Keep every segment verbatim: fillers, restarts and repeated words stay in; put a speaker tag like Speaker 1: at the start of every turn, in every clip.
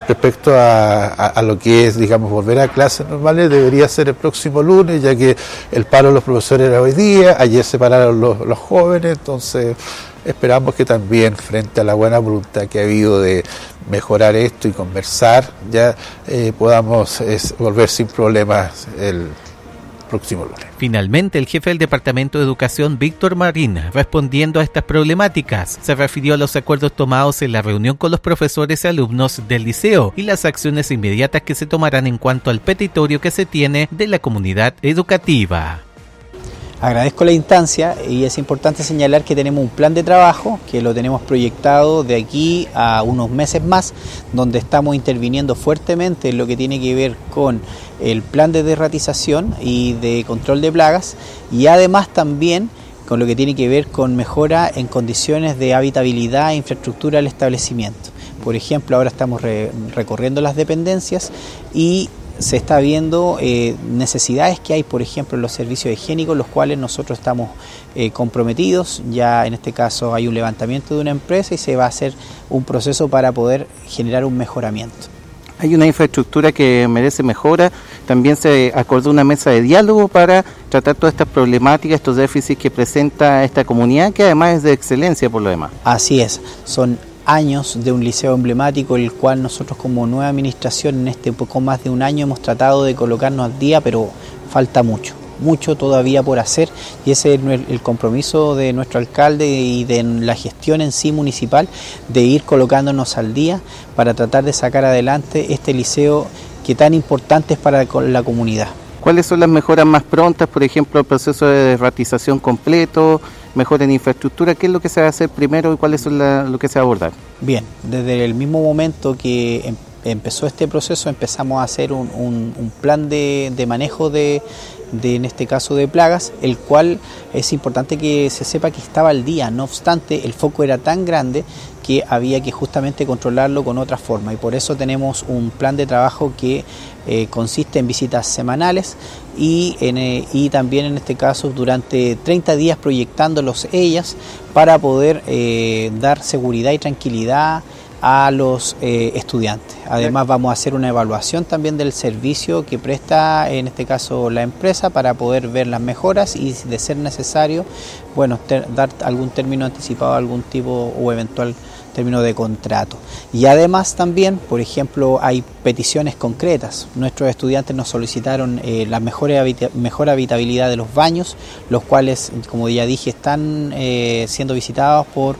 Speaker 1: respecto a, a, a lo que es, digamos, volver a clases normales, debería ser el próximo lunes, ya que el paro de los profesores era hoy día, ayer se pararon los, los jóvenes, entonces esperamos que también, frente a la buena voluntad que ha habido de mejorar esto y conversar, ya eh, podamos es, volver sin problemas el próximo lunes.
Speaker 2: Finalmente, el jefe del Departamento de Educación, Víctor Marín, respondiendo a estas problemáticas, se refirió a los acuerdos tomados en la reunión con los profesores y alumnos del liceo y las acciones inmediatas que se tomarán en cuanto al petitorio que se tiene de la comunidad educativa.
Speaker 3: Agradezco la instancia y es importante señalar que tenemos un plan de trabajo que lo tenemos proyectado de aquí a unos meses más, donde estamos interviniendo fuertemente en lo que tiene que ver con el plan de derratización y de control de plagas y además también con lo que tiene que ver con mejora en condiciones de habitabilidad e infraestructura del establecimiento. Por ejemplo, ahora estamos re- recorriendo las dependencias y se está viendo eh, necesidades que hay, por ejemplo, en los servicios higiénicos, los cuales nosotros estamos eh, comprometidos. Ya en este caso hay un levantamiento de una empresa y se va a hacer un proceso para poder generar un mejoramiento.
Speaker 4: Hay una infraestructura que merece mejora. También se acordó una mesa de diálogo para tratar todas estas problemáticas, estos déficits que presenta esta comunidad, que además es de excelencia por lo demás.
Speaker 3: Así es, son años de un liceo emblemático, el cual nosotros como nueva administración en este poco más de un año hemos tratado de colocarnos al día, pero falta mucho, mucho todavía por hacer y ese es el compromiso de nuestro alcalde y de la gestión en sí municipal de ir colocándonos al día para tratar de sacar adelante este liceo que tan importante es para la comunidad.
Speaker 4: ¿Cuáles son las mejoras más prontas? Por ejemplo, el proceso de derratización completo, mejora en infraestructura. ¿Qué es lo que se va a hacer primero y cuáles son la, lo que se va a abordar?
Speaker 3: Bien, desde el mismo momento que em, empezó este proceso empezamos a hacer un, un, un plan de, de manejo de, de, en este caso, de plagas, el cual es importante que se sepa que estaba al día. No obstante, el foco era tan grande que había que justamente controlarlo con otra forma y por eso tenemos un plan de trabajo que eh, consiste en visitas semanales y, en, eh, y también en este caso durante treinta días proyectándolos ellas para poder eh, dar seguridad y tranquilidad a los eh, estudiantes. Además vamos a hacer una evaluación también del servicio que presta en este caso la empresa para poder ver las mejoras y de ser necesario, bueno, ter, dar algún término anticipado, algún tipo o eventual término de contrato. Y además también, por ejemplo, hay peticiones concretas. Nuestros estudiantes nos solicitaron eh, la mejor, habita- mejor habitabilidad de los baños, los cuales, como ya dije, están eh, siendo visitados por,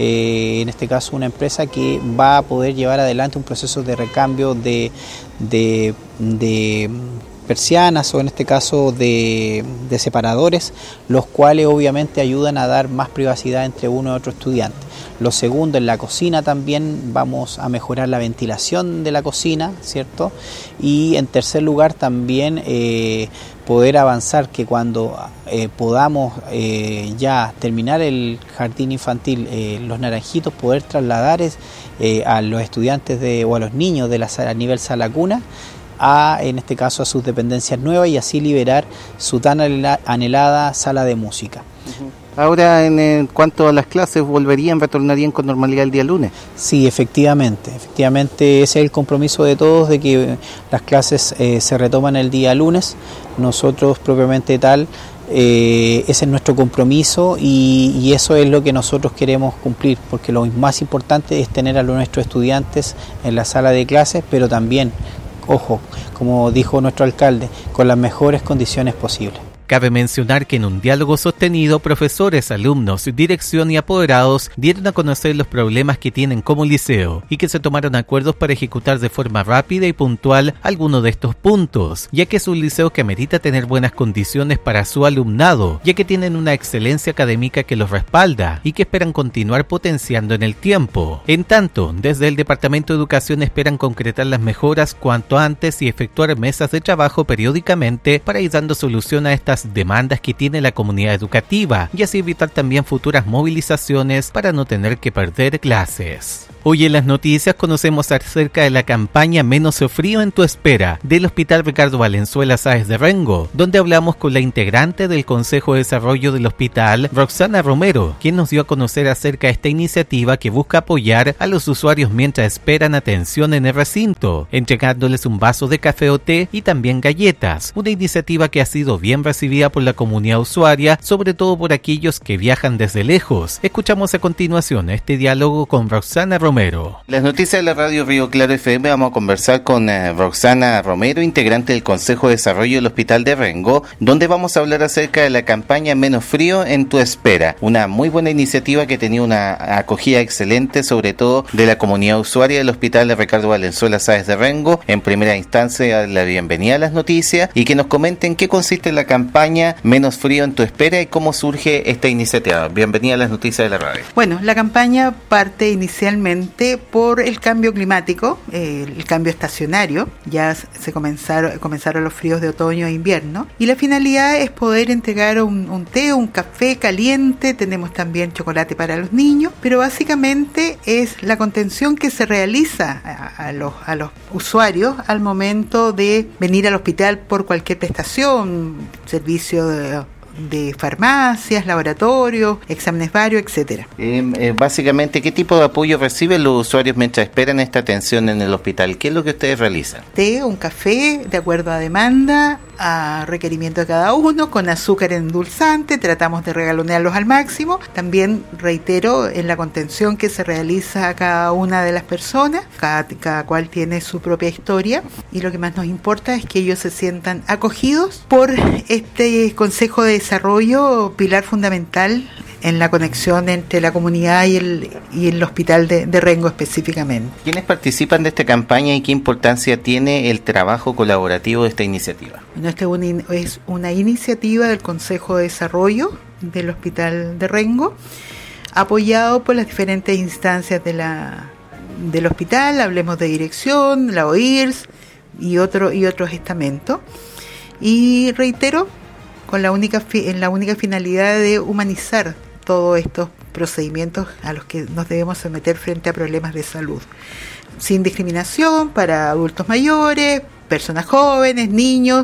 Speaker 3: eh, en este caso, una empresa que va a poder llevar adelante un proceso de recambio de, de, de persianas o en este caso de, de separadores, los cuales obviamente ayudan a dar más privacidad entre uno y otro estudiante. Lo segundo, en la cocina también vamos a mejorar la ventilación de la cocina, ¿cierto? Y en tercer lugar también eh, poder avanzar que cuando eh, podamos eh, ya terminar el jardín infantil, eh, los naranjitos, poder trasladar eh, a los estudiantes de, o a los niños de la a nivel sala cuna, a, en este caso, a sus dependencias nuevas y así liberar su tan anhelada sala de música.
Speaker 4: Uh-huh. Ahora, en, en cuanto a las clases, ¿volverían, retornarían con normalidad el día lunes?
Speaker 3: Sí, efectivamente, efectivamente ese es el compromiso de todos de que las clases eh, se retoman el día lunes. Nosotros propiamente tal, eh, ese es nuestro compromiso y, y eso es lo que nosotros queremos cumplir, porque lo más importante es tener a nuestros estudiantes en la sala de clases, pero también, ojo, como dijo nuestro alcalde, con las mejores condiciones posibles.
Speaker 2: Cabe mencionar que en un diálogo sostenido, profesores, alumnos, dirección y apoderados dieron a conocer los problemas que tienen como liceo y que se tomaron acuerdos para ejecutar de forma rápida y puntual algunos de estos puntos, ya que es un liceo que amerita tener buenas condiciones para su alumnado, ya que tienen una excelencia académica que los respalda y que esperan continuar potenciando en el tiempo. En tanto, desde el Departamento de Educación esperan concretar las mejoras cuanto antes y efectuar mesas de trabajo periódicamente para ir dando solución a estas demandas que tiene la comunidad educativa y así evitar también futuras movilizaciones para no tener que perder clases. Hoy en las noticias conocemos acerca de la campaña Menos frío en tu espera del Hospital Ricardo Valenzuela Sáez de Rengo, donde hablamos con la integrante del Consejo de Desarrollo del hospital, Roxana Romero, quien nos dio a conocer acerca de esta iniciativa que busca apoyar a los usuarios mientras esperan atención en el recinto, entregándoles un vaso de café o té y también galletas, una iniciativa que ha sido bien recibida por la comunidad usuaria, sobre todo por aquellos que viajan desde lejos. Escuchamos a continuación este diálogo con Roxana Romero.
Speaker 4: Las noticias de la radio Río Claro F M, vamos a conversar con eh, Roxana Romero, integrante del Consejo de Desarrollo del Hospital de Rengo, donde vamos a hablar acerca de la campaña Menos frío en tu espera, una muy buena iniciativa que tenía una acogida excelente, sobre todo de la comunidad usuaria del Hospital de Ricardo Valenzuela Sáez de Rengo. En primera instancia, la bienvenida a las noticias y que nos comenten qué consiste la campaña Menos frío en tu espera y cómo surge esta iniciativa. Bienvenida a las noticias de la radio.
Speaker 5: Bueno, la campaña parte inicialmente por el cambio climático, eh, el cambio estacionario. Ya se comenzaron, comenzaron los fríos de otoño e invierno, y la finalidad es poder entregar un, un té, un café caliente. Tenemos también chocolate para los niños, pero básicamente es la contención que se realiza a, a, los, a los usuarios al momento de venir al hospital por cualquier prestación, servicio de de farmacias, laboratorios, exámenes varios, etcétera.
Speaker 4: Eh, eh, básicamente, ¿qué tipo de apoyo reciben los usuarios mientras esperan esta atención en el hospital? ¿Qué es lo que ustedes realizan?
Speaker 5: Té, un café, de acuerdo a demanda, a requerimiento de cada uno, con azúcar endulzante, tratamos de regalonearlos al máximo. También, reitero, en la contención que se realiza a cada una de las personas, cada, cada cual tiene su propia historia, y lo que más nos importa es que ellos se sientan acogidos por este Consejo de Desarrollo, pilar fundamental en la conexión entre la comunidad y el, y el hospital de, de Rengo específicamente.
Speaker 4: ¿Quiénes participan de esta campaña y qué importancia tiene el trabajo colaborativo de esta iniciativa?
Speaker 5: Bueno, esta es una, es una iniciativa del Consejo de Desarrollo del Hospital de Rengo, apoyado por las diferentes instancias de la, del hospital. Hablemos de dirección, la O I R S y, otro, y otros estamentos. Y reitero, con la única fi- en la única finalidad de humanizar todos estos procedimientos a los que nos debemos someter frente a problemas de salud, sin discriminación, para adultos mayores, personas jóvenes, niños.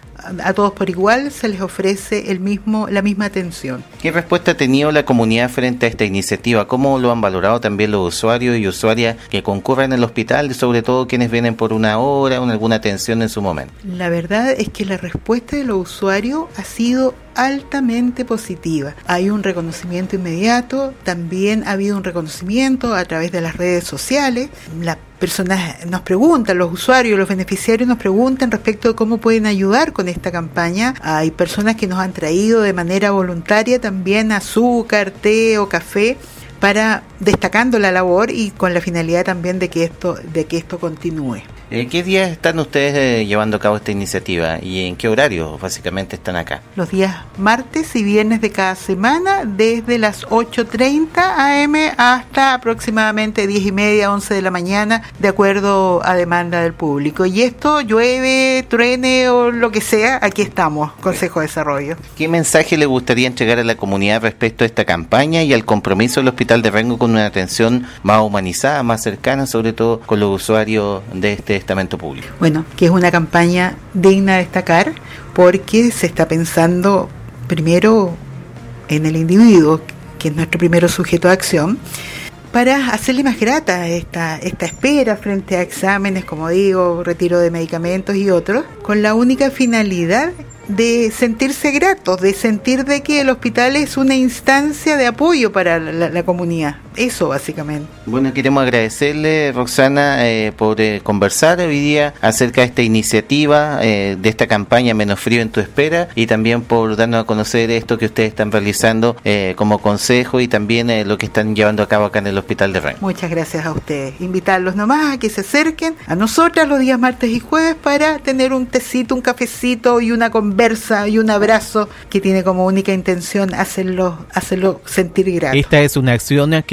Speaker 5: A todos por igual se les ofrece el mismo, la misma atención.
Speaker 4: ¿Qué respuesta ha tenido la comunidad frente a esta iniciativa? ¿Cómo lo han valorado también los usuarios y usuarias que concurren al hospital, y sobre todo quienes vienen por una hora o alguna atención en su momento?
Speaker 5: La verdad es que la respuesta de los usuarios ha sido altamente positiva. Hay un reconocimiento inmediato, también ha habido un reconocimiento a través de las redes sociales. Las personas nos preguntan, los usuarios, los beneficiarios nos preguntan respecto de cómo pueden ayudar con esta campaña. Hay personas que nos han traído de manera voluntaria también azúcar, té o café, para destacando la labor y con la finalidad también de que esto, de que esto continúe.
Speaker 4: Eh, ¿Qué días están ustedes eh, llevando a cabo esta iniciativa y en qué horarios básicamente están acá?
Speaker 5: Los días martes y viernes de cada semana, desde las ocho treinta a eme hasta aproximadamente diez y media, once de la mañana, de acuerdo a demanda del público. Y esto, llueve, truene o lo que sea, aquí estamos, Consejo de Desarrollo.
Speaker 4: ¿Qué mensaje le gustaría entregar a la comunidad respecto a esta campaña y al compromiso del Hospital de Rengo con una atención más humanizada, más cercana, sobre todo con los usuarios de este estamento público?
Speaker 5: Bueno, que es una campaña digna de destacar porque se está pensando primero en el individuo, que es nuestro primero sujeto de acción, para hacerle más grata esta, esta espera frente a exámenes, como digo, retiro de medicamentos y otros, con la única finalidad de sentirse gratos, de sentir de que el hospital es una instancia de apoyo para la, la comunidad. Eso básicamente.
Speaker 4: Bueno, queremos agradecerle, Roxana, eh, por eh, conversar hoy día acerca de esta iniciativa, eh, de esta campaña Menos frío en tu espera, y también por darnos a conocer esto que ustedes están realizando eh, como consejo y también eh, lo que están llevando a cabo acá en el Hospital de Rengo.
Speaker 5: Muchas gracias a ustedes. Invitarlos nomás a que se acerquen a nosotras los días martes y jueves para tener un tecito, un cafecito y una conversa y un abrazo que tiene como única intención hacerlo, hacerlo sentir grato.
Speaker 2: Esta es una acción que la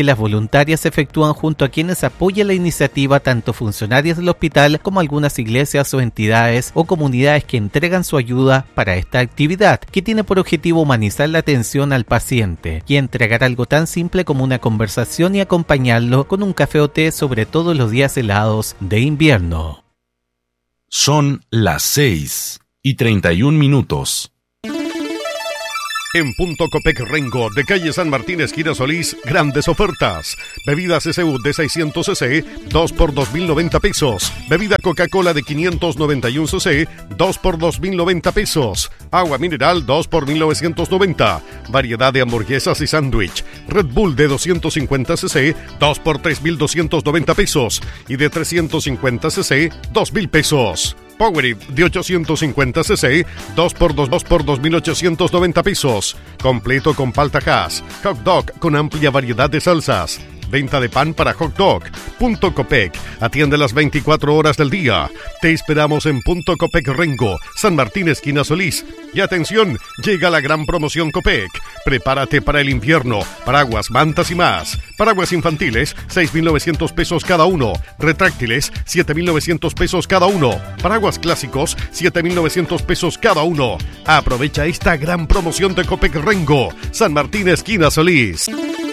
Speaker 2: las voluntarias se efectúan junto a quienes apoyan la iniciativa, tanto funcionarios del hospital como algunas iglesias o entidades o comunidades que entregan su ayuda para esta actividad, que tiene por objetivo humanizar la atención al paciente y entregar algo tan simple como una conversación y acompañarlo con un café o té, sobre todo los días helados de invierno.
Speaker 6: Son las seis y treinta y un minutos.
Speaker 7: En Punto Copec Rengo, de calle San Martín, esquina Solís, grandes ofertas. Bebidas S U de seiscientos centilitros, dos por dos mil noventa pesos. Bebida Coca-Cola de quinientos noventa y uno centilitros, dos por dos mil noventa pesos. Agua mineral, dos por mil novecientos noventa. Variedad de hamburguesas y sándwich. Red Bull de doscientos cincuenta centilitros, dos por tres mil doscientos noventa pesos. Y de trescientos cincuenta centilitros, dos mil pesos. Powerade de ochocientos cincuenta centilitros, dos por dos por dos mil ochocientos noventa pesos. Completo con palta Hass. Hot dog con amplia variedad de salsas. Venta de pan para hot dog. Punto Copec. Atiende las veinticuatro horas del día. Te esperamos en Punto Copec Rengo, San Martín, esquina Solís. Y atención, llega la gran promoción Copec. Prepárate para el invierno. Paraguas, mantas y más. Paraguas infantiles, seis mil novecientos pesos cada uno. Retráctiles, siete mil novecientos pesos cada uno. Paraguas clásicos, siete mil novecientos pesos cada uno. Aprovecha esta gran promoción de Copec Rengo, San Martín, esquina Solís.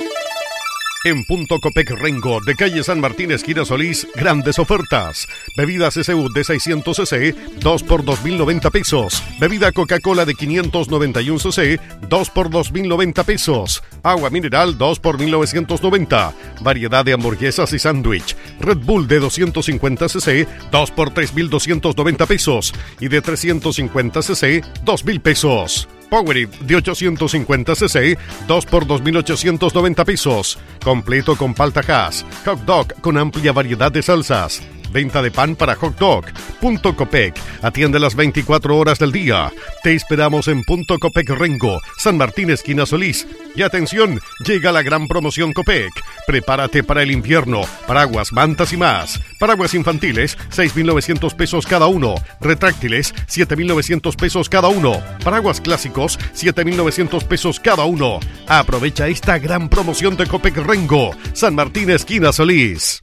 Speaker 7: En Punto Copec Rengo, de calle San Martín, esquina Solís, grandes ofertas. Bebidas S U de seiscientos centilitros, dos por dos mil noventa pesos. Bebida Coca-Cola de quinientos noventa y uno centilitros, dos por dos mil noventa pesos. Agua mineral, dos por mil novecientos noventa. Variedad de hamburguesas y sándwich. Red Bull de doscientos cincuenta centilitros, dos por tres mil doscientos noventa pesos. Y de trescientos cincuenta centilitros, dos mil pesos. Powerade de ochocientos cincuenta centilitros, dos por dos mil ochocientos noventa pesos. Completo con palta Hass. Hot dog con amplia variedad de salsas. Venta de pan para hot dog. Punto Copec. Atiende las veinticuatro horas del día. Te esperamos en Punto Copec Rengo, San Martín, esquina Solís. Y atención, llega la gran promoción Copec. Prepárate para el invierno. Paraguas, mantas y más. Paraguas infantiles, seis mil novecientos pesos cada uno. Retráctiles, siete mil novecientos pesos cada uno. Paraguas clásicos, siete mil novecientos pesos cada uno. Aprovecha esta gran promoción de Copec Rengo, San Martín, esquina Solís.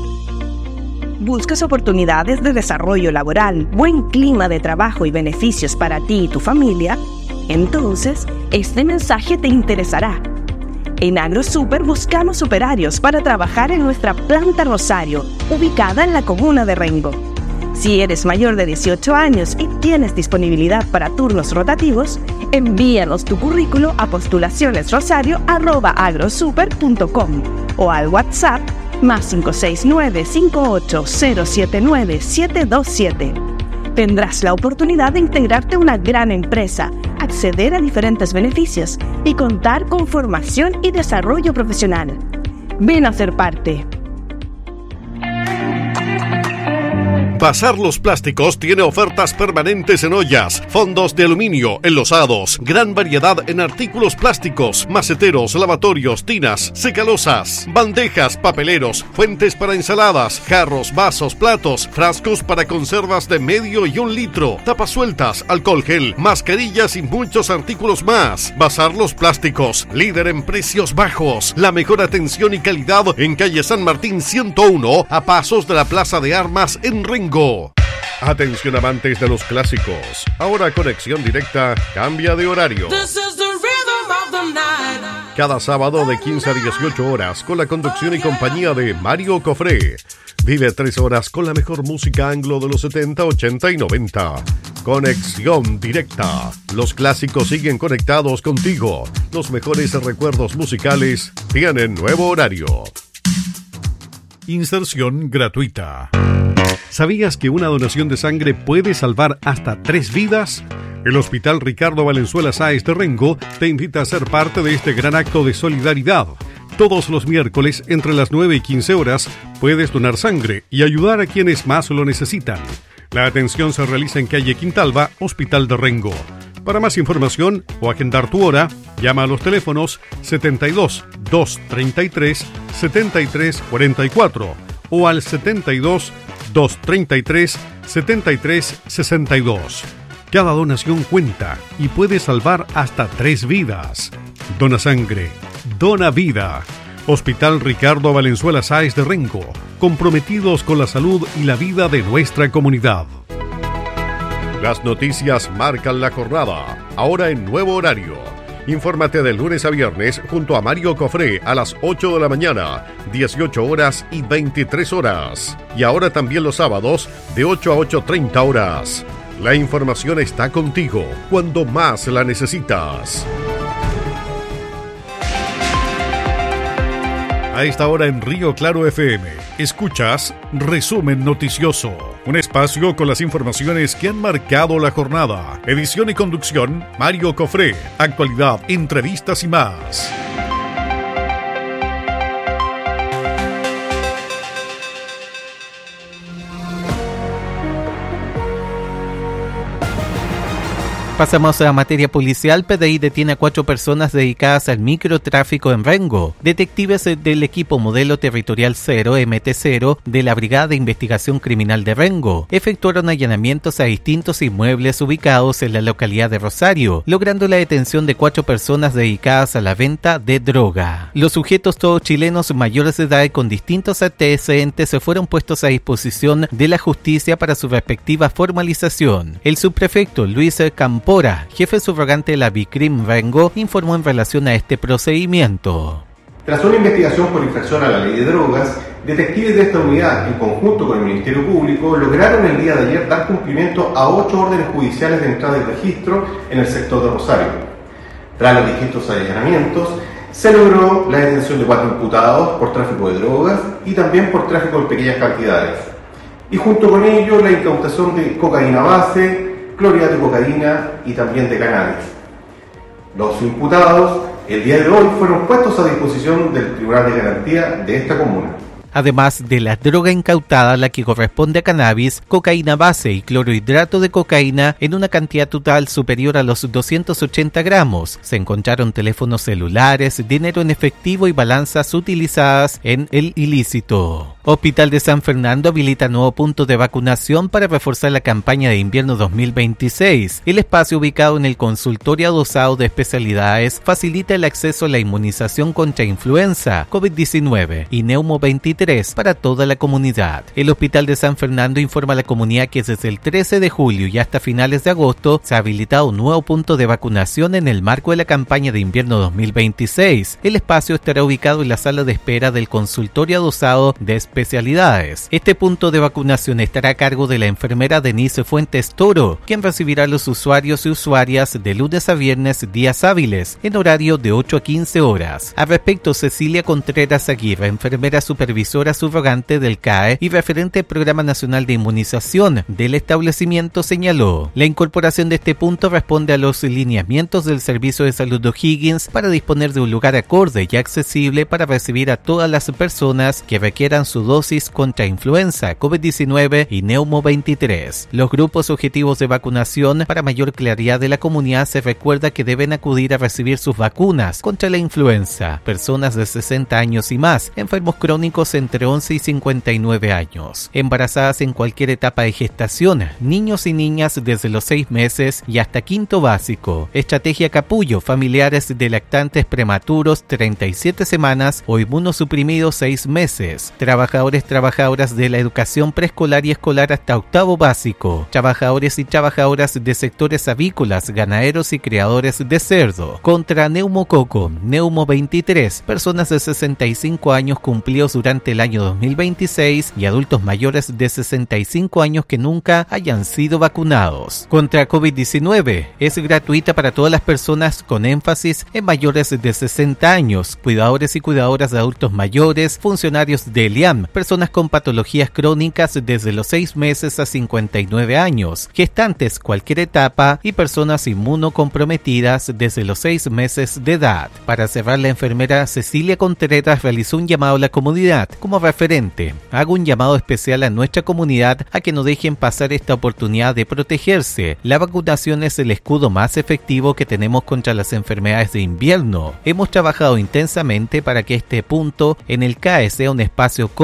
Speaker 8: ¿Buscas oportunidades de desarrollo laboral, buen clima de trabajo y beneficios para ti y tu familia? Entonces, este mensaje te interesará. En AgroSuper buscamos operarios para trabajar en nuestra planta Rosario, ubicada en la comuna de Rengo. Si eres mayor de dieciocho años y tienes disponibilidad para turnos rotativos, envíanos tu currículo a postulacionesrosario arroba agrosuper punto com o al WhatsApp más cinco seis nueve, cinco ocho cero siete nueve, siete dos siete. Tendrás la oportunidad de integrarte a una gran empresa, acceder a diferentes beneficios y contar con formación y desarrollo profesional. Ven a ser parte.
Speaker 7: Bazar Los Plásticos tiene ofertas permanentes en ollas, fondos de aluminio, enlosados, gran variedad en artículos plásticos, maceteros, lavatorios, tinas, secalosas, bandejas, papeleros, fuentes para ensaladas, jarros, vasos, platos, frascos para conservas de medio y un litro, tapas sueltas, alcohol gel, mascarillas y muchos artículos más. Bazar Los Plásticos, líder en precios bajos, la mejor atención y calidad en calle San Martín ciento uno, a pasos de la Plaza de Armas en Rengo. Atención amantes de los clásicos. Ahora Conexión Directa cambia de horario. Cada sábado de quince a dieciocho horas con la conducción y compañía de Mario Cofré. Vive tres horas con la mejor música anglo de los setenta, ochenta y noventa. Conexión Directa. Los clásicos siguen conectados contigo. Los mejores recuerdos musicales tienen nuevo horario. Inserción gratuita. ¿Sabías que una donación de sangre puede salvar hasta tres vidas? El Hospital Ricardo Valenzuela Sáez de Rengo te invita a ser parte de este gran acto de solidaridad. Todos los miércoles, entre las nueve y quince horas, puedes donar sangre y ayudar a quienes más lo necesitan. La atención se realiza en calle Quintalba, Hospital de Rengo. Para más información o agendar tu hora, llama a los teléfonos setenta y dos, doscientos treinta y tres, setenta y tres cuarenta y cuatro o al setenta y dos, doscientos treinta y tres, setenta y tres sesenta y dos. Cada donación cuenta y puede salvar hasta tres vidas. Dona sangre, dona vida. Hospital Ricardo Valenzuela Sáez de Rengo, comprometidos con la salud y la vida de nuestra comunidad. Las noticias marcan la jornada, ahora en nuevo horario. Infórmate de lunes a viernes junto a Mario Cofré a las ocho de la mañana, dieciocho horas y veintitrés horas. Y ahora también los sábados de ocho a ocho treinta horas. La información está contigo cuando más la necesitas. A esta hora en Río Claro F M, escuchas Resumen Noticioso, un espacio con las informaciones que han marcado la jornada. Edición y conducción, Mario Cofré. Actualidad, entrevistas y más.
Speaker 2: Pasamos a la materia policial. P D I detiene a cuatro personas dedicadas al microtráfico en Rengo. Detectives del equipo Modelo Territorial cero, M T cero, de la Brigada de Investigación Criminal de Rengo efectuaron allanamientos a distintos inmuebles ubicados en la localidad de Rosario, logrando la detención de cuatro personas dedicadas a la venta de droga. Los sujetos, todos chilenos mayores de edad y con distintos antecedentes, se fueron puestos a disposición de la justicia para su respectiva formalización. El subprefecto Luis Campos Pora, jefe subrogante de la Bicrim Rengo, informó en relación a este procedimiento.
Speaker 9: Tras una investigación por infracción a la ley de drogas, detectives de esta unidad, en conjunto con el Ministerio Público, lograron el día de ayer dar cumplimiento a ocho órdenes judiciales de entrada y registro en el sector de Rosario. Tras los distintos allanamientos, se logró la detención de cuatro imputados por tráfico de drogas y también por tráfico en pequeñas cantidades. Y junto con ello, la incautación de cocaína base, clorhidrato de cocaína y también de cannabis. Los imputados el día de hoy fueron puestos a disposición del Tribunal de Garantía de esta comuna.
Speaker 2: Además de la droga incautada, la que corresponde a cannabis, cocaína base y clorhidrato de cocaína en una cantidad total superior a los doscientos ochenta gramos. Se encontraron teléfonos celulares, dinero en efectivo y balanzas utilizadas en el ilícito. Hospital de San Fernando habilita nuevo punto de vacunación para reforzar la campaña de invierno dos mil veintiséis. El espacio, ubicado en el consultorio adosado de especialidades, facilita el acceso a la inmunización contra influenza, COVID diecinueve y neumo veintitrés para toda la comunidad. El Hospital de San Fernando informa a la comunidad que desde el trece de julio y hasta finales de agosto se ha habilitado un nuevo punto de vacunación en el marco de la campaña de invierno dos mil veintiséis. El espacio estará ubicado en la sala de espera del consultorio adosado de especialidades. Este punto de vacunación estará a cargo de la enfermera Denise Fuentes Toro, quien recibirá a los usuarios y usuarias de lunes a viernes, días hábiles, en horario de ocho a quince horas. Al respecto, Cecilia Contreras Aguirre, enfermera supervisora subrogante del C A E y referente del Programa Nacional de Inmunización del establecimiento, señaló: la incorporación de este punto responde a los lineamientos del Servicio de Salud de O'Higgins para disponer de un lugar acorde y accesible para recibir a todas las personas que requieran su dosis contra influenza, COVID diecinueve y neumo veintitrés. Los grupos objetivos de vacunación. Para mayor claridad de la comunidad, se recuerda que deben acudir a recibir sus vacunas contra la influenza personas de sesenta años y más, enfermos crónicos entre once y cincuenta y nueve años, embarazadas en cualquier etapa de gestación, niños y niñas desde los seis meses y hasta quinto básico. Estrategia Capullo, familiares de lactantes prematuros treinta y siete semanas o inmunosuprimidos seis meses, trabajadores trabajadoras de la educación preescolar y escolar hasta octavo básico, trabajadores y trabajadoras de sectores avícolas, ganaderos y criadores de cerdo, contra neumococo, neumo veintitrés, personas de sesenta y cinco años cumplidos durante el año dos mil veintiséis y adultos mayores de sesenta y cinco años que nunca hayan sido vacunados. Contra COVID diecinueve es gratuita para todas las personas, con énfasis en mayores de sesenta años, cuidadores y cuidadoras de adultos mayores, funcionarios del I A M, personas con patologías crónicas desde los seis meses a cincuenta y nueve años, gestantes cualquier etapa y personas inmunocomprometidas desde los seis meses de edad. Para cerrar, la enfermera Cecilia Contreras realizó un llamado a la comunidad. Como referente, hago un llamado especial a nuestra comunidad a que no dejen pasar esta oportunidad de protegerse. La vacunación es el escudo más efectivo que tenemos contra las enfermedades de invierno. Hemos trabajado intensamente para que este punto en el C A E sea un espacio cómodo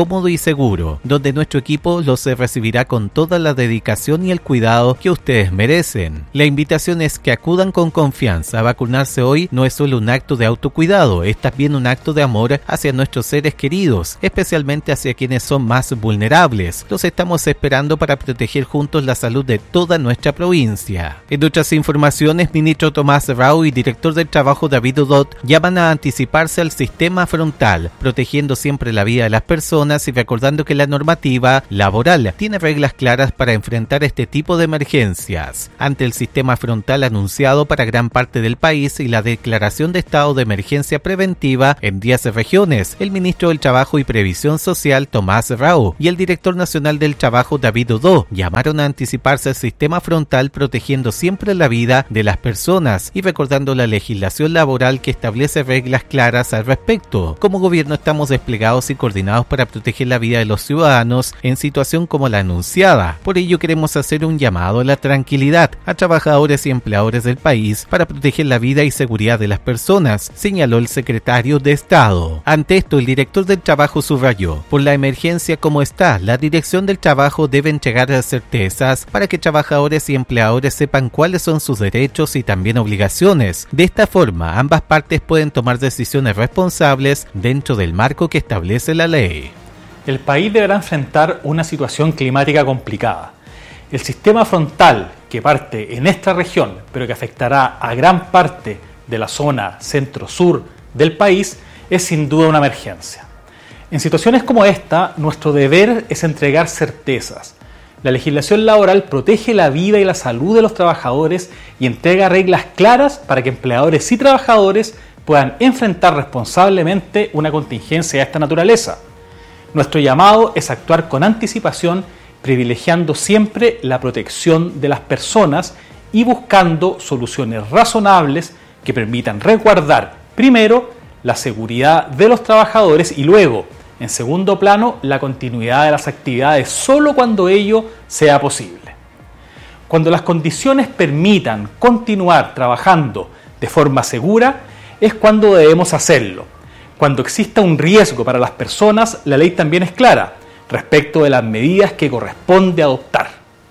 Speaker 2: cómodo y seguro, donde nuestro equipo los recibirá con toda la dedicación y el cuidado que ustedes merecen. La invitación es que acudan con confianza. Vacunarse hoy no es solo un acto de autocuidado, es también un acto de amor hacia nuestros seres queridos, especialmente hacia quienes son más vulnerables. Los estamos esperando para proteger juntos la salud de toda nuestra provincia. En otras informaciones, ministro Tomás Rao y director del trabajo David Udot llaman a anticiparse al sistema frontal, protegiendo siempre la vida de las personas y recordando que la normativa laboral tiene reglas claras para enfrentar este tipo de emergencias. Ante el sistema frontal anunciado para gran parte del país y la declaración de estado de emergencia preventiva en diez regiones, el ministro del Trabajo y Previsión Social Tomás Rao y el director nacional del Trabajo David Udot llamaron a anticiparse al sistema frontal protegiendo siempre la vida de las personas y recordando la legislación laboral que establece reglas claras al respecto. Como gobierno estamos desplegados y coordinados para proteger la vida de los ciudadanos en situación como la anunciada. Por ello queremos hacer un llamado a la tranquilidad a trabajadores y empleadores del país para proteger la vida y seguridad de las personas, señaló el secretario de Estado. Ante esto, el director del Trabajo subrayó: por la emergencia como está, la Dirección del Trabajo debe entregar certezas para que trabajadores y empleadores sepan cuáles son sus derechos y también obligaciones. De esta forma, ambas partes pueden tomar decisiones responsables dentro del marco que establece la ley.
Speaker 10: El país deberá enfrentar una situación climática complicada. El sistema frontal que parte en esta región, pero que afectará a gran parte de la zona centro-sur del país, es sin duda una emergencia. En situaciones como esta, nuestro deber es entregar certezas. La legislación laboral protege la vida y la salud de los trabajadores y entrega reglas claras para que empleadores y trabajadores puedan enfrentar responsablemente una contingencia de esta naturaleza. Nuestro llamado es actuar con anticipación, privilegiando siempre la protección de las personas y buscando soluciones razonables que permitan resguardar, primero, la seguridad de los trabajadores y luego, en segundo plano, la continuidad de las actividades solo cuando ello sea posible. Cuando las condiciones permitan continuar trabajando de forma segura, es cuando debemos hacerlo. Cuando exista un riesgo para las personas, la ley también es clara respecto de las medidas que corresponde adoptar.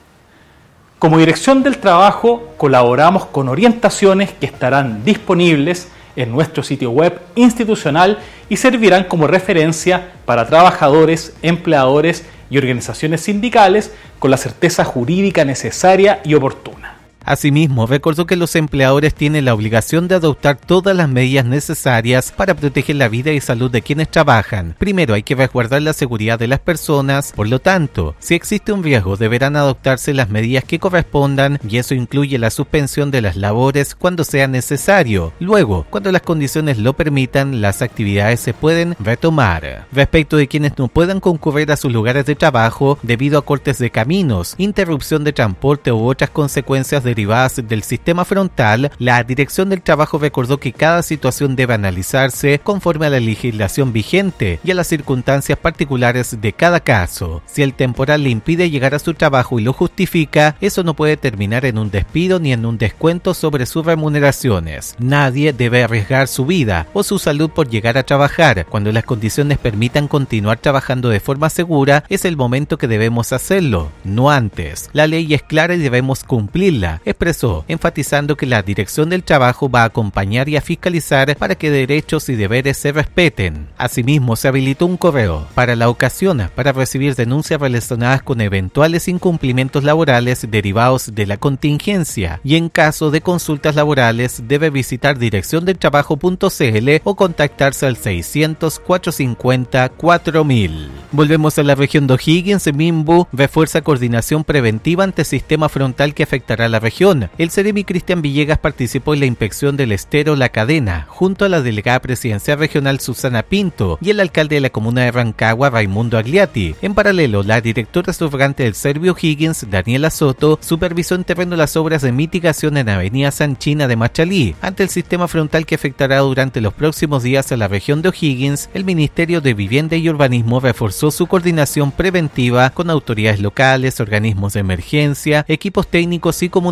Speaker 10: Como Dirección del Trabajo, colaboramos con orientaciones que estarán disponibles en nuestro sitio web institucional y servirán como referencia para trabajadores, empleadores y organizaciones sindicales con la certeza jurídica necesaria y oportuna.
Speaker 2: Asimismo, recordó que los empleadores tienen la obligación de adoptar todas las medidas necesarias para proteger la vida y salud de quienes trabajan. Primero, hay que resguardar la seguridad de las personas, por lo tanto, si existe un riesgo, deberán adoptarse las medidas que correspondan y eso incluye la suspensión de las labores cuando sea necesario. Luego, cuando las condiciones lo permitan, las actividades se pueden retomar. Respecto de quienes no puedan concurrir a sus lugares de trabajo debido a cortes de caminos, interrupción de transporte u otras consecuencias de derivadas del sistema frontal, la Dirección del Trabajo recordó que cada situación debe analizarse conforme a la legislación vigente y a las circunstancias particulares de cada caso. Si el temporal le impide llegar a su trabajo y lo justifica, eso no puede terminar en un despido ni en un descuento sobre sus remuneraciones. Nadie debe arriesgar su vida o su salud por llegar a trabajar. Cuando las condiciones permitan continuar trabajando de forma segura, es el momento que debemos hacerlo, no antes. La ley es clara y debemos cumplirla, expresó, enfatizando que la Dirección del Trabajo va a acompañar y a fiscalizar para que derechos y deberes se respeten. Asimismo, se habilitó un correo para la ocasión para recibir denuncias relacionadas con eventuales incumplimientos laborales derivados de la contingencia y en caso de consultas laborales debe visitar dirección del trabajo punto c l o contactarse al seiscientos, cuatrocientos cincuenta, cuatro mil. Volvemos a la región de O'Higgins. Minbu refuerza coordinación preventiva ante sistema frontal que afectará a la región. El Seremi Cristian Villegas participó en la inspección del estero La Cadena, junto a la delegada presidencial regional Susana Pinto y el alcalde de la comuna de Rancagua, Raimundo Agliati. En paralelo, la directora subrogante del Servi O'Higgins, Daniela Soto, supervisó en terreno las obras de mitigación en Avenida Sanchina de Machalí. Ante el sistema frontal que afectará durante los próximos días a la región de O'Higgins, el Ministerio de Vivienda y Urbanismo reforzó su coordinación preventiva con autoridades locales, organismos de emergencia, equipos técnicos y comunitarios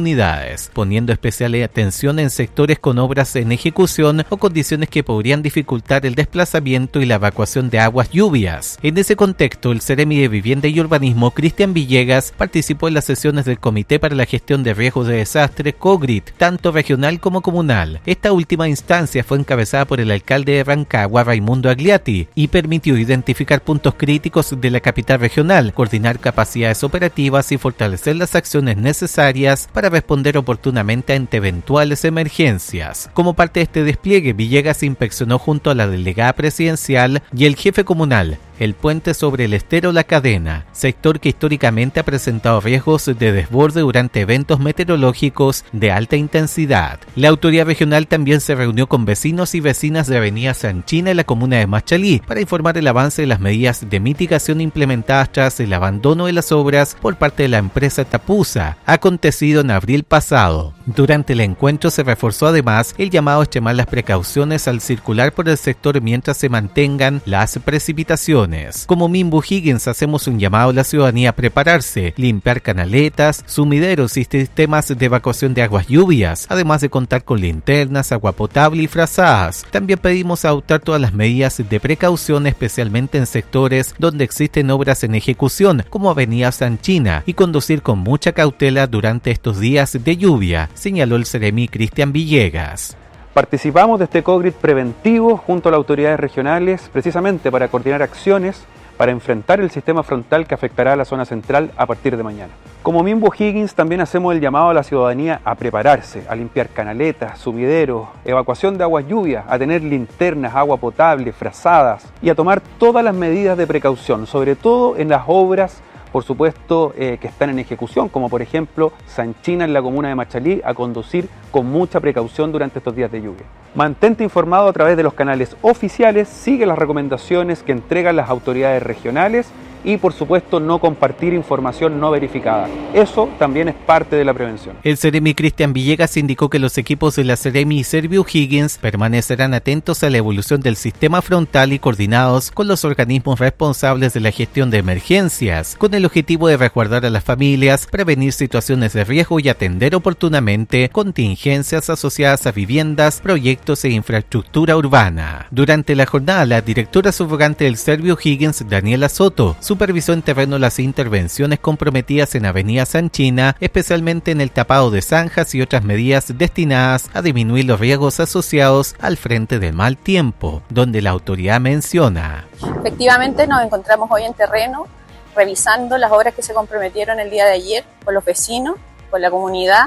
Speaker 2: comunidades, poniendo especial atención en sectores con obras en ejecución o condiciones que podrían dificultar el desplazamiento y la evacuación de aguas lluvias. En ese contexto, el Seremi de Vivienda y Urbanismo, Cristian Villegas, participó en las sesiones del Comité para la Gestión de Riesgos de Desastre, COGRID, tanto regional como comunal. Esta última instancia fue encabezada por el alcalde de Rancagua, Raimundo Agliati, y permitió identificar puntos críticos de la capital regional, coordinar capacidades operativas y fortalecer las acciones necesarias para responder oportunamente ante eventuales emergencias. Como parte de este despliegue, Villegas inspeccionó junto a la delegada presidencial y el jefe comunal el puente sobre el estero La Cadena, sector que históricamente ha presentado riesgos de desborde durante eventos meteorológicos de alta intensidad. La autoridad regional también se reunió con vecinos y vecinas de Avenida Sanchina en la comuna de Machalí para informar el avance de las medidas de mitigación implementadas tras el abandono de las obras por parte de la empresa Tapusa, acontecido en abril pasado. Durante el encuentro se reforzó además el llamado a extremar las precauciones al circular por el sector mientras se mantengan las precipitaciones. Como Mimbu Higgins hacemos un llamado a la ciudadanía a prepararse, limpiar canaletas, sumideros y sistemas de evacuación de aguas lluvias, además de contar con linternas, agua potable y frazadas. También pedimos adoptar todas las medidas de precaución, especialmente en sectores donde existen obras en ejecución, como Avenida Sanchina, y conducir con mucha cautela durante estos días de lluvia, señaló el Seremi Cristian Villegas.
Speaker 11: Participamos de este COGRID preventivo junto a las autoridades regionales precisamente para coordinar acciones para enfrentar el sistema frontal que afectará a la zona central a partir de mañana. Como Mimbo Higgins también hacemos el llamado a la ciudadanía a prepararse, a limpiar canaletas, sumideros, evacuación de aguas lluvias, a tener linternas, agua potable, frazadas y a tomar todas las medidas de precaución, sobre todo en las obras por supuesto eh, que están en ejecución, como por ejemplo Sanchina en la comuna de Machalí, a conducir con mucha precaución durante estos días de lluvia. Mantente informado a través de los canales oficiales, sigue las recomendaciones que entregan las autoridades regionales y por supuesto no compartir información no verificada. Eso también es parte de la prevención.
Speaker 2: El Seremi Cristian Villegas indicó que los equipos de la Seremi y Servio Higgins permanecerán atentos a la evolución del sistema frontal y coordinados con los organismos responsables de la gestión de emergencias, con el objetivo de resguardar a las familias, prevenir situaciones de riesgo y atender oportunamente contingencias asociadas a viviendas, proyectos e infraestructura urbana. Durante la jornada, la directora subrogante del Servio Higgins, Daniela Soto, supervisó en terreno las intervenciones comprometidas en Avenida Sanchina, especialmente en el tapado de zanjas y otras medidas destinadas a disminuir los riesgos asociados al frente del mal tiempo, donde la autoridad menciona.
Speaker 12: Efectivamente, nos encontramos hoy en terreno revisando las obras que se comprometieron el día de ayer con los vecinos, con la comunidad,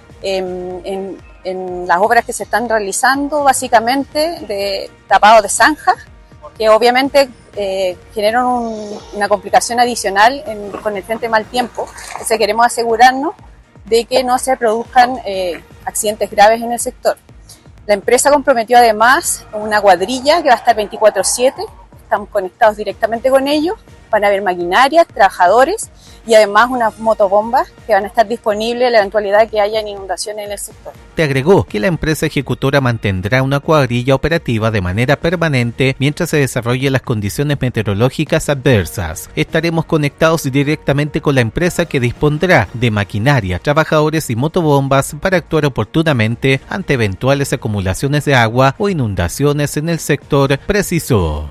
Speaker 12: en, en, en las obras que se están realizando, básicamente de tapado de zanjas, que obviamente eh, generan un, una complicación adicional en, con el frente de mal tiempo. Entonces queremos asegurarnos de que no se produzcan eh, accidentes graves en el sector. La empresa comprometió además una cuadrilla que va a estar veinticuatro siete, estamos conectados directamente con ellos, van a haber maquinarias, trabajadores y además unas motobombas que van a estar disponibles en la eventualidad que haya inundaciones en el sector.
Speaker 2: Te agregó que la empresa ejecutora mantendrá una cuadrilla operativa de manera permanente mientras se desarrollen las condiciones meteorológicas adversas. Estaremos conectados directamente con la empresa que dispondrá de maquinaria, trabajadores y motobombas para actuar oportunamente ante eventuales acumulaciones de agua o inundaciones en el sector, precisó.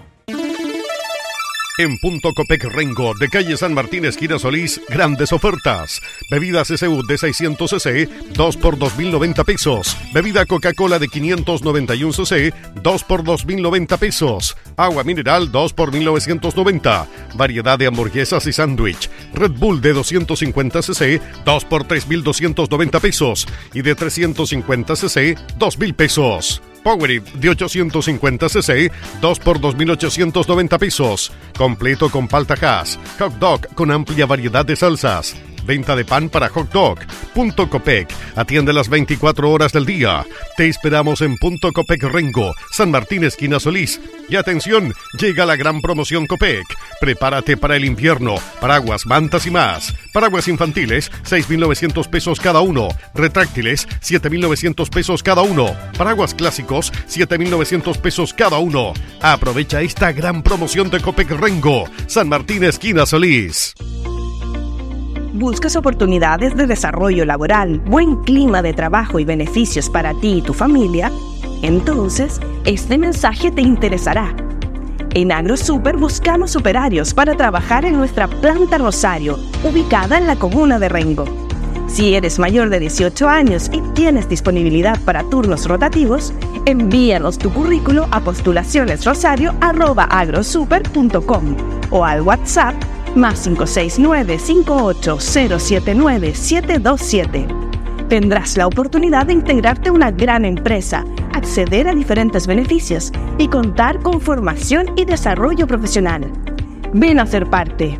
Speaker 7: En Punto Copec Rengo, de calle San Martín, esquina Solís, grandes ofertas. Bebidas S U de seiscientos centilitros, dos por dos mil noventa pesos. Bebida Coca-Cola de quinientos noventa y uno centilitros, dos por dos mil noventa pesos. Agua mineral, dos por mil novecientos noventa. Variedad de hamburguesas y sándwich. Red Bull de doscientos cincuenta centilitros, dos por tres mil doscientos noventa pesos. Y de trescientos cincuenta centilitros, dos mil pesos. Powerade de ochocientos cincuenta centilitros, dos por dos mil ochocientos noventa pesos. Completo con palta Hass. Hot dog con amplia variedad de salsas. Venta de pan para hot dog. Punto Copec. Atiende las veinticuatro horas del día. Te esperamos en Punto Copec Rengo, San Martín, esquina Solís. Y atención, llega la gran promoción Copec. Prepárate para el invierno. Paraguas, mantas y más. Paraguas infantiles, seis mil novecientos pesos cada uno. Retráctiles, siete mil novecientos pesos cada uno. Paraguas clásicos, siete mil novecientos pesos cada uno. Aprovecha esta gran promoción de Copec Rengo, San Martín, esquina Solís.
Speaker 8: ¿Buscas oportunidades de desarrollo laboral, buen clima de trabajo y beneficios para ti y tu familia? Entonces, este mensaje te interesará. En AgroSuper buscamos operarios para trabajar en nuestra planta Rosario, ubicada en la comuna de Rengo. Si eres mayor de dieciocho años y tienes disponibilidad para turnos rotativos, envíanos tu currículo a postulacionesrosario arroba agrosuper punto com o al WhatsApp más cinco seis nueve, cinco ocho cero siete nueve, siete dos siete. Tendrás la oportunidad de integrarte a una gran empresa, acceder a diferentes beneficios y contar con formación y desarrollo profesional. Ven a ser parte.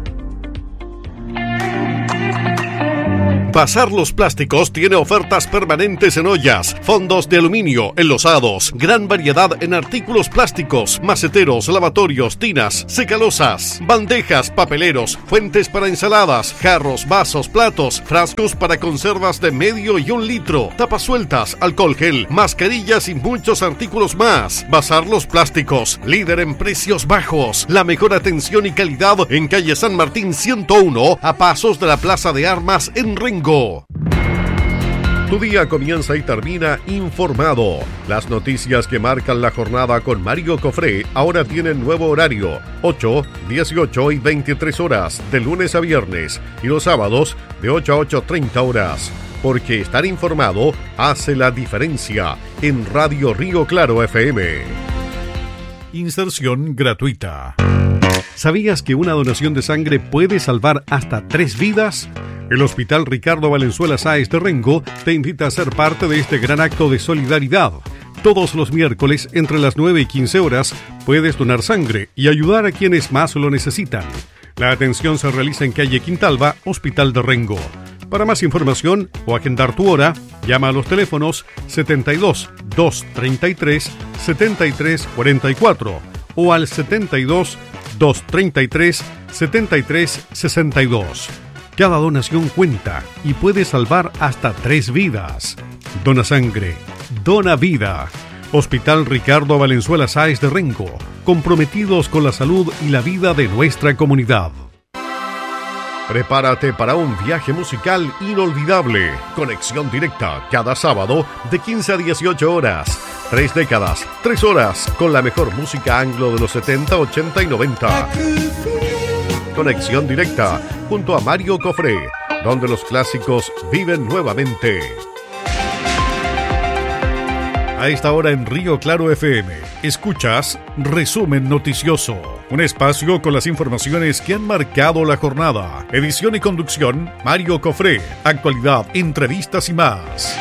Speaker 7: Bazar Los Plásticos tiene ofertas permanentes en ollas, fondos de aluminio, enlosados, gran variedad en artículos plásticos, maceteros, lavatorios, tinas, secalosas, bandejas, papeleros, fuentes para ensaladas, jarros, vasos, platos, frascos para conservas de medio y un litro, tapas sueltas, alcohol gel, mascarillas y muchos artículos más. Bazar Los Plásticos, líder en precios bajos, la mejor atención y calidad en calle San Martín ciento uno, a pasos de la Plaza de Armas en Rengo. Tu día comienza y termina informado. Las noticias que marcan la jornada con Mario Cofré ahora tienen nuevo horario: ocho, dieciocho y veintitrés horas, de lunes a viernes, y los sábados de ocho a ocho treinta horas. Porque estar informado hace la diferencia en Radio Río Claro F M. Inserción gratuita. ¿Sabías que una donación de sangre puede salvar hasta tres vidas? El Hospital Ricardo Valenzuela Sáez de Rengo te invita a ser parte de este gran acto de solidaridad. Todos los miércoles, entre las nueve y quince horas, puedes donar sangre y ayudar a quienes más lo necesitan. La atención se realiza en calle Quintalba, Hospital de Rengo. Para más información o agendar tu hora, llama a los teléfonos setenta y dos, doscientos treinta y tres, setenta y tres cuarenta y cuatro o al setenta y dos, doscientos treinta y tres, setenta y tres sesenta y dos. Cada donación cuenta y puede salvar hasta tres vidas. Dona sangre, dona vida. Hospital Ricardo Valenzuela Sáez de Rengo, comprometidos con la salud y la vida de nuestra comunidad. Prepárate para un viaje musical inolvidable. Conexión directa cada sábado de quince a dieciocho horas. Tres décadas, tres horas con la mejor música anglo de los setenta, ochenta y noventa. Conexión directa junto a Mario Cofré, donde los clásicos viven nuevamente. A esta hora en Río Claro F M, escuchas Resumen Noticioso, un espacio con las informaciones que han marcado la jornada. Edición y conducción, Mario Cofré. Actualidad, entrevistas y más.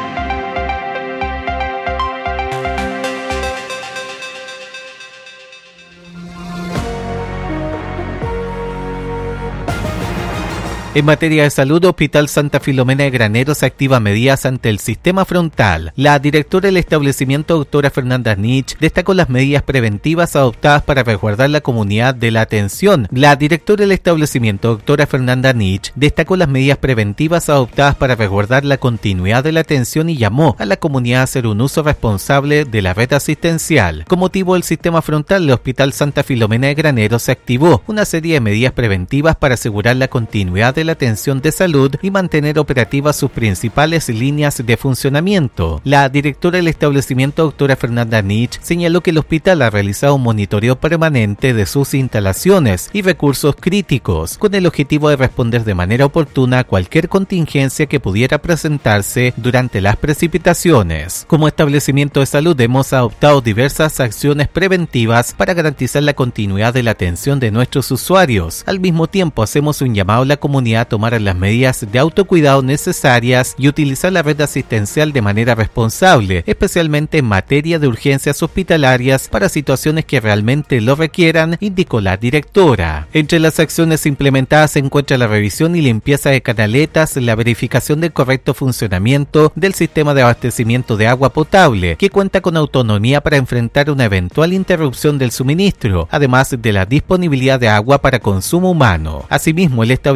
Speaker 2: En materia de salud, Hospital Santa Filomena de Graneros activa medidas ante el sistema frontal. La directora del establecimiento, doctora Fernanda Nich, destacó las medidas preventivas adoptadas para resguardar la comunidad de la atención. La directora del establecimiento, doctora Fernanda Nich, destacó las medidas preventivas adoptadas para resguardar la continuidad de la atención y llamó a la comunidad a hacer un uso responsable de la red asistencial. Con motivo del sistema frontal, el Hospital Santa Filomena de Graneros se activó una serie de medidas preventivas para asegurar la continuidad de la atención de salud y mantener operativas sus principales líneas de funcionamiento. La directora del establecimiento, doctora Fernanda Nich, señaló que el hospital ha realizado un monitoreo permanente de sus instalaciones y recursos críticos, con el objetivo de responder de manera oportuna a cualquier contingencia que pudiera presentarse durante las precipitaciones. Como establecimiento de salud hemos adoptado diversas acciones preventivas para garantizar la continuidad de la atención de nuestros usuarios. Al mismo tiempo, hacemos un llamado a la comunidad a tomar las medidas de autocuidado necesarias y utilizar la red asistencial de manera responsable, especialmente en materia de urgencias hospitalarias para situaciones que realmente lo requieran, indicó la directora. Entre las acciones implementadas se encuentra la revisión y limpieza de canaletas, la verificación del correcto funcionamiento del sistema de abastecimiento de agua potable, que cuenta con autonomía para enfrentar una eventual interrupción del suministro, además de la disponibilidad de agua para consumo humano. Asimismo, el establecimiento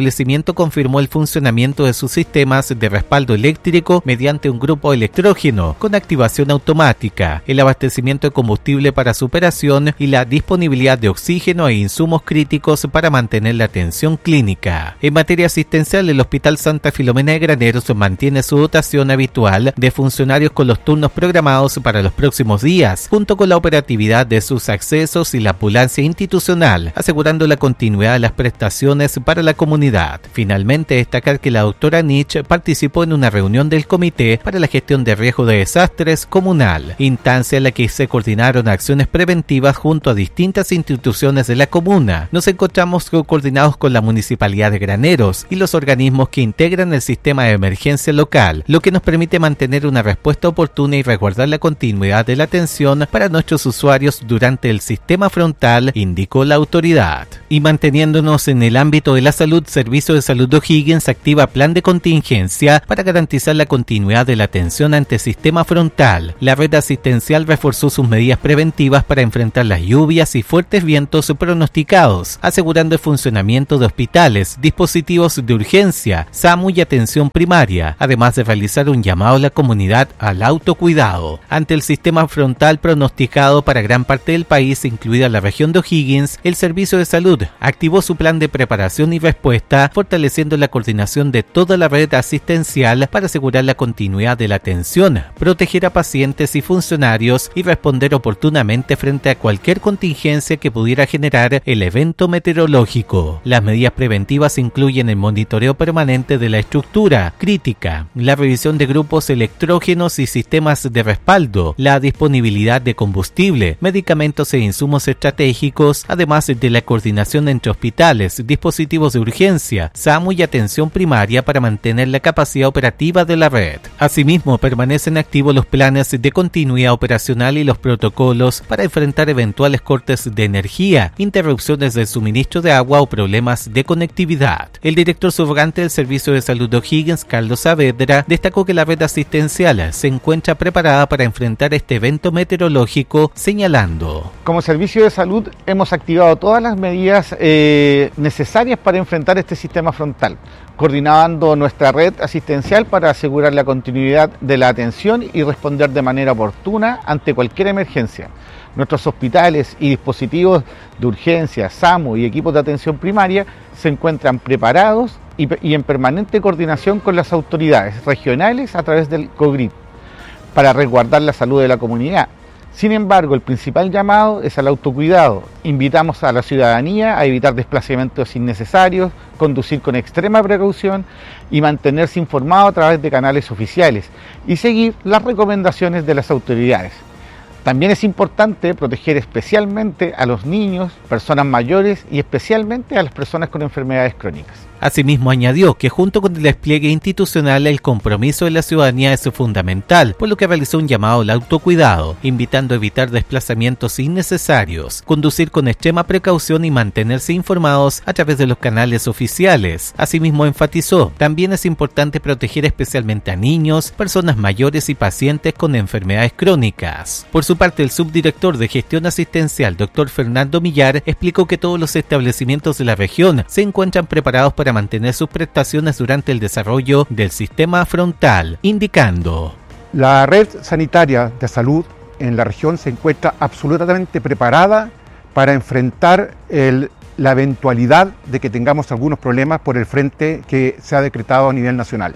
Speaker 2: establecimiento confirmó el funcionamiento de sus sistemas de respaldo eléctrico mediante un grupo electrógeno con activación automática, el abastecimiento de combustible para su operación y la disponibilidad de oxígeno e insumos críticos para mantener la atención clínica. En materia asistencial, el Hospital Santa Filomena de Graneros mantiene su dotación habitual de funcionarios con los turnos programados para los próximos días, junto con la operatividad de sus accesos y la ambulancia institucional, asegurando la continuidad de las prestaciones para la comunidad. Finalmente, destacar que la doctora Nietzsche participó en una reunión del Comité para la Gestión de Riesgo de Desastres Comunal, instancia en la que se coordinaron acciones preventivas junto a distintas instituciones de la comuna. Nos encontramos coordinados con la Municipalidad de Graneros y los organismos que integran el sistema de emergencia local, lo que nos permite mantener una respuesta oportuna y resguardar la continuidad de la atención para nuestros usuarios durante el sistema frontal, indicó la autoridad. Y manteniéndonos en el ámbito de la salud, Servicio de Salud de O'Higgins activa plan de contingencia para garantizar la continuidad de la atención ante sistema frontal. La red asistencial reforzó sus medidas preventivas para enfrentar las lluvias y fuertes vientos pronosticados, asegurando el funcionamiento de hospitales, dispositivos de urgencia, SAMU y atención primaria, además de realizar un llamado a la comunidad al autocuidado. Ante el sistema frontal pronosticado para gran parte del país, incluida la región de O'Higgins, el Servicio de Salud activó su plan de preparación y respuesta, fortaleciendo la coordinación de toda la red asistencial para asegurar la continuidad de la atención, proteger a pacientes y funcionarios y responder oportunamente frente a cualquier contingencia que pudiera generar el evento meteorológico. Las medidas preventivas incluyen el monitoreo permanente de la estructura crítica, la revisión de grupos electrógenos y sistemas de respaldo, la disponibilidad de combustible, medicamentos e insumos estratégicos, además de la coordinación entre hospitales, dispositivos de urgencia, SAMU y atención primaria para mantener la capacidad operativa de la red. Asimismo, permanecen activos los planes de continuidad operacional y los protocolos para enfrentar eventuales cortes de energía, interrupciones del suministro de agua o problemas de conectividad. El director subrogante del Servicio de Salud de O'Higgins, Carlos Saavedra, destacó que la red asistencial se encuentra preparada para enfrentar este evento meteorológico, señalando:
Speaker 13: como Servicio de Salud hemos activado todas las medidas eh, necesarias para enfrentar este sistema frontal, coordinando nuestra red asistencial para asegurar la continuidad de la atención y responder de manera oportuna ante cualquier emergencia. Nuestros hospitales y dispositivos de urgencia, SAMU y equipos de atención primaria se encuentran preparados y, y en permanente coordinación con las autoridades regionales a través del COGRIP para resguardar la salud de la comunidad. Sin embargo, el principal llamado es al autocuidado. Invitamos a la ciudadanía a evitar desplazamientos innecesarios, conducir con extrema precaución y mantenerse informado a través de canales oficiales y seguir las recomendaciones de las autoridades. También es importante proteger especialmente a los niños, personas mayores y especialmente a las personas con enfermedades crónicas.
Speaker 2: Asimismo, añadió que junto con el despliegue institucional, el compromiso de la ciudadanía es fundamental, por lo que realizó un llamado al autocuidado, invitando a evitar desplazamientos innecesarios, conducir con extrema precaución y mantenerse informados a través de los canales oficiales. Asimismo, enfatizó, también es importante proteger especialmente a niños, personas mayores y pacientes con enfermedades crónicas. Por su parte, el subdirector de Gestión Asistencial, doctor Fernando Millar, explicó que todos los establecimientos de la región se encuentran preparados para mantener sus prestaciones durante el desarrollo del sistema frontal, indicando:
Speaker 13: la red sanitaria de salud en la región se encuentra absolutamente preparada para enfrentar el, la eventualidad de que tengamos algunos problemas por el frente que se ha decretado a nivel nacional.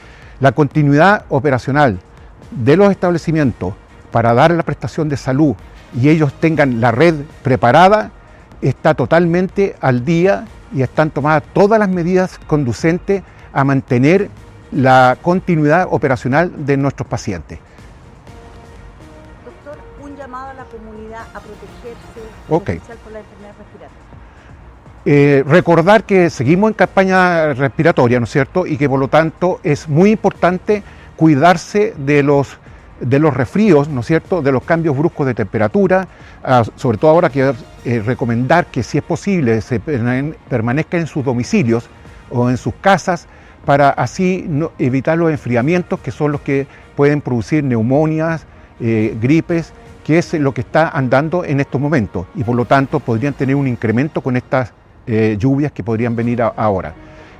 Speaker 13: La continuidad operacional de los establecimientos para dar la prestación de salud y ellos tengan la red preparada está totalmente al día y están tomadas todas las medidas conducentes a mantener la continuidad operacional de nuestros pacientes.
Speaker 14: Doctor, un llamado a la comunidad a protegerse,
Speaker 13: okay.
Speaker 14: En especial por la enfermedad respiratoria.
Speaker 13: Eh, recordar que seguimos en campaña respiratoria, ¿no es cierto? Y que por lo tanto es muy importante cuidarse de los de los resfríos, ¿no es cierto?, de los cambios bruscos de temperatura, uh, sobre todo ahora que eh, recomendar que si es posible se permanezcan en sus domicilios o en sus casas para así no, evitar los enfriamientos que son los que pueden producir neumonias, eh, gripes, que es lo que está andando en estos momentos y por lo tanto podrían tener un incremento con estas eh, lluvias que podrían venir a, ahora.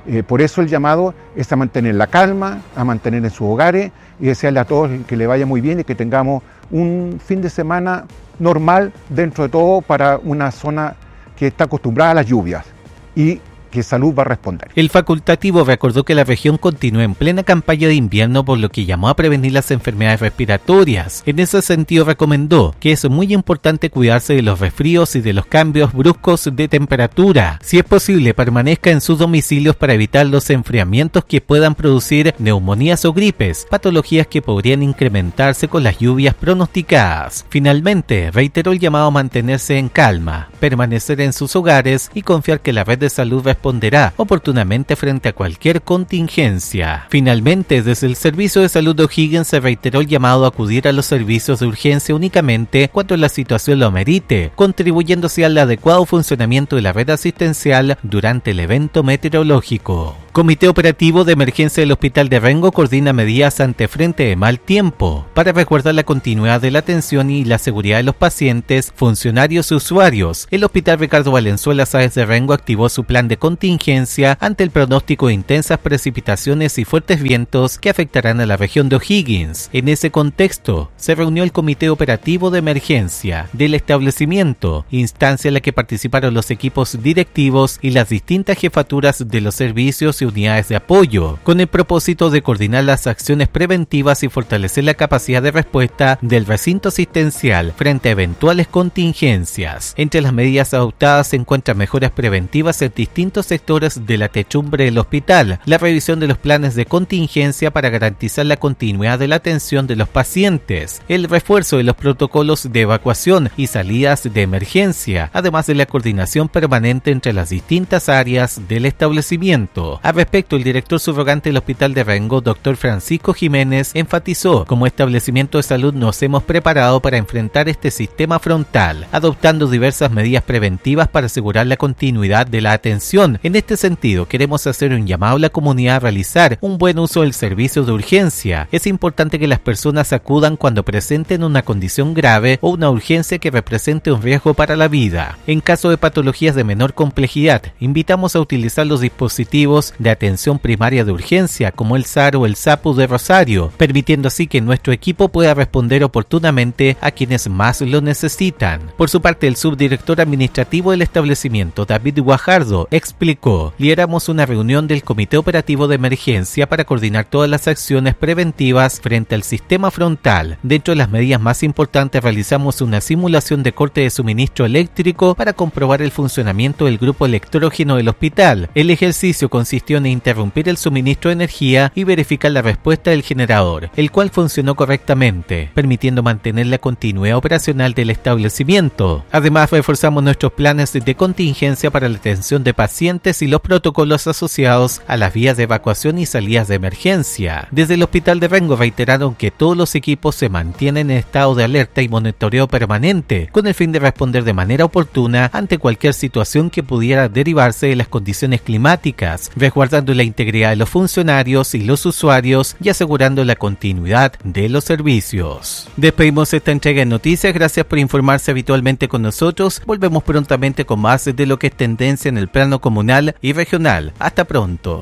Speaker 13: Eh, por eso el llamado es a mantener la calma, a mantener en sus hogares y desearle a todos que le vaya muy bien y que tengamos un fin de semana normal dentro de todo para una zona que está acostumbrada a las lluvias y que Salud va a responder.
Speaker 2: El facultativo recordó que la región continúa en plena campaña de invierno, por lo que llamó a prevenir las enfermedades respiratorias. En ese sentido recomendó que es muy importante cuidarse de los resfríos y de los cambios bruscos de temperatura. Si es posible, permanezca en sus domicilios para evitar los enfriamientos que puedan producir neumonías o gripes, patologías que podrían incrementarse con las lluvias pronosticadas. Finalmente, reiteró el llamado a mantenerse en calma, permanecer en sus hogares y confiar que la red de salud responderá oportunamente frente a cualquier contingencia. Finalmente, desde el Servicio de Salud de O'Higgins se reiteró el llamado a acudir a los servicios de urgencia únicamente cuando la situación lo amerite, contribuyendo así al adecuado funcionamiento de la red asistencial durante el evento meteorológico. Comité Operativo de Emergencia del Hospital de Rengo coordina medidas ante frente de mal tiempo para resguardar la continuidad de la atención y la seguridad de los pacientes, funcionarios y usuarios. El Hospital Ricardo Valenzuela Sáez de Rengo activó su plan de contingencia ante el pronóstico de intensas precipitaciones y fuertes vientos que afectarán a la región de O'Higgins. En ese contexto, se reunió el Comité Operativo de Emergencia del establecimiento, instancia en la que participaron los equipos directivos y las distintas jefaturas de los servicios y unidades de apoyo, con el propósito de coordinar las acciones preventivas y fortalecer la capacidad de respuesta del recinto asistencial frente a eventuales contingencias. Entre las medidas adoptadas se encuentran mejoras preventivas en distintos sectores de la techumbre del hospital, la revisión de los planes de contingencia para garantizar la continuidad de la atención de los pacientes, el refuerzo de los protocolos de evacuación y salidas de emergencia, además de la coordinación permanente entre las distintas áreas del establecimiento. Al respecto, el director subrogante del Hospital de Rengo, doctor Francisco Jiménez, enfatizó: como establecimiento de salud nos hemos preparado para enfrentar este sistema frontal, adoptando diversas medidas preventivas para asegurar la continuidad de la atención. En este sentido, queremos hacer un llamado a la comunidad a realizar un buen uso del servicio de urgencia. Es importante que las personas acudan cuando presenten una condición grave o una urgencia que represente un riesgo para la vida. En caso de patologías de menor complejidad, invitamos a utilizar los dispositivos de atención primaria de urgencia como el S A R o el SAPU de Rosario, permitiendo así que nuestro equipo pueda responder oportunamente a quienes más lo necesitan. Por su parte, el subdirector administrativo del establecimiento, David Guajardo, explicó: lideramos una reunión del Comité Operativo de Emergencia para coordinar todas las acciones preventivas frente al sistema frontal. Dentro de las medidas más importantes, realizamos una simulación de corte de suministro eléctrico para comprobar el funcionamiento del grupo electrógeno del hospital. El ejercicio consistió en interrumpir el suministro de energía y verificar la respuesta del generador, el cual funcionó correctamente, permitiendo mantener la continuidad operacional del establecimiento. Además, reforzamos nuestros planes de contingencia para la atención de pacientes y los protocolos asociados a las vías de evacuación y salidas de emergencia. Desde el Hospital de Rengo reiteraron que todos los equipos se mantienen en estado de alerta y monitoreo permanente, con el fin de responder de manera oportuna ante cualquier situación que pudiera derivarse de las condiciones climáticas, resguardando la integridad de los funcionarios y los usuarios y asegurando la continuidad de los servicios. Despedimos esta entrega de noticias. Gracias por informarse habitualmente con nosotros. Volvemos prontamente con más de lo que es tendencia en el plano comunal y regional. Hasta pronto.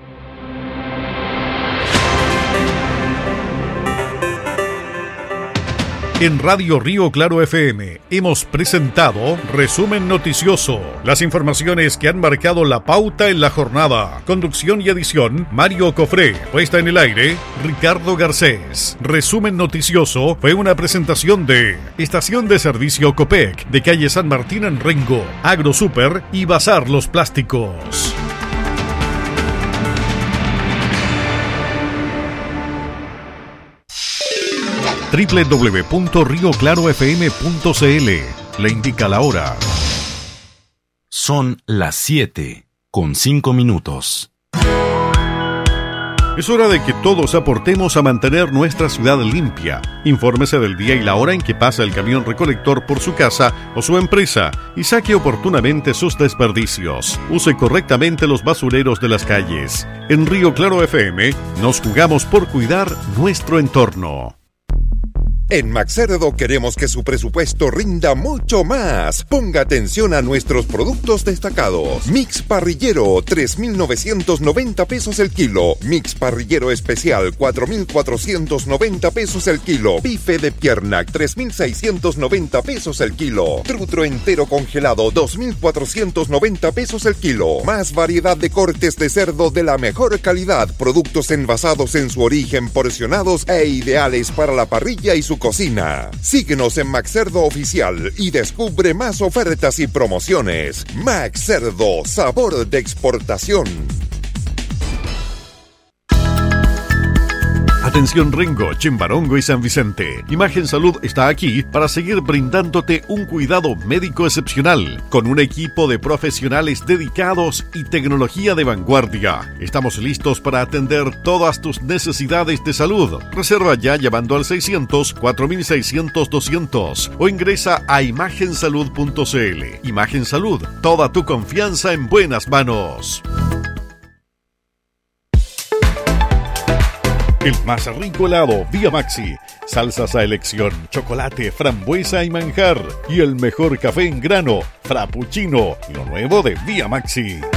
Speaker 7: En Radio Río Claro F M hemos presentado Resumen Noticioso, las informaciones que han marcado la pauta en la jornada. Conducción y edición, Mario Cofré. Puesta en el aire, Ricardo Garcés. Resumen Noticioso fue una presentación de Estación de Servicio Copec, de calle San Martín en Rengo, AgroSuper y Bazar Los Plásticos. doble u doble u doble u punto río claro f m punto c l le indica la hora.
Speaker 6: Son las siete con cinco minutos.
Speaker 7: Es hora de que todos aportemos a mantener nuestra ciudad limpia. Infórmese del día y la hora en que pasa el camión recolector por su casa o su empresa y saque oportunamente sus desperdicios. Use correctamente los basureros de las calles. En Río Claro F M nos jugamos por cuidar nuestro entorno.
Speaker 15: En Maxcerdo queremos que su presupuesto rinda mucho más. Ponga atención a nuestros productos destacados. Mix parrillero, tres mil novecientos noventa pesos el kilo. Mix parrillero especial, cuatro mil cuatrocientos noventa pesos el kilo. Bife de pierna, tres mil seiscientos noventa pesos el kilo. Trutro entero congelado, dos mil cuatrocientos noventa pesos el kilo. Más variedad de cortes de cerdo de la mejor calidad. Productos envasados en su origen, porcionados e ideales para la parrilla y su cocina. Síguenos en Maxcerdo Oficial y descubre más ofertas y promociones. Maxcerdo, sabor de exportación.
Speaker 7: Atención Rengo, Chimbarongo y San Vicente. Imagen Salud está aquí para seguir brindándote un cuidado médico excepcional, con un equipo de profesionales dedicados y tecnología de vanguardia. Estamos listos para atender todas tus necesidades de salud. Reserva ya llamando al seiscientos, cuatro mil seiscientos, doscientos o ingresa a imagen salud punto c l. Imagen Salud, toda tu confianza en buenas manos. El más rico helado Vía Maxi, salsas a elección, chocolate, frambuesa y manjar, y el mejor café en grano, frappuccino, lo nuevo de Vía Maxi.